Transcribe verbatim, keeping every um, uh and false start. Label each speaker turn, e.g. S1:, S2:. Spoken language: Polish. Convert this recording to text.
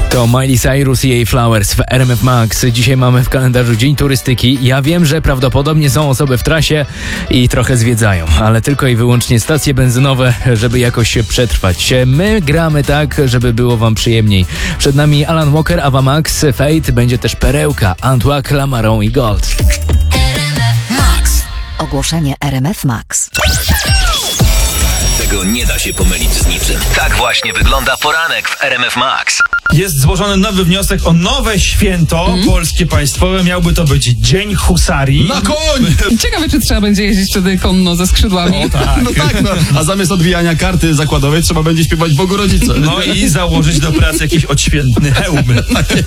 S1: To Miley Cyrus i jej Flowers w R M F Max. Dzisiaj mamy w kalendarzu Dzień Turystyki. Ja wiem, że prawdopodobnie są osoby w trasie i trochę zwiedzają, ale tylko i wyłącznie stacje benzynowe, żeby jakoś się przetrwać. My gramy tak, żeby było wam przyjemniej. Przed nami Alan Walker, Ava Max, Fate, będzie też Perełka, Antoine, Clamaron i Gold.
S2: Max. Ogłoszenie R M F Max.
S3: Tego nie da się pomylić z niczym. Tak właśnie wygląda poranek w R M F Max.
S4: Jest złożony nowy wniosek o nowe święto mm. polskie państwowe. Miałby to być Dzień Husarii.
S5: Na koń!
S6: Ciekawe, czy trzeba będzie jeździć wtedy konno ze skrzydłami.
S5: O, tak. No tak, no. A zamiast odwijania karty zakładowej trzeba będzie śpiewać Bogu Rodzice.
S4: No i założyć do pracy jakiś odświętny hełm.